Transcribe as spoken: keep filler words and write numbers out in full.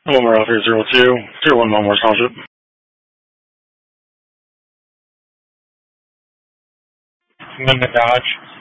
Hello, Morale three zero two, zero one Melmore Township. Linda Dodge.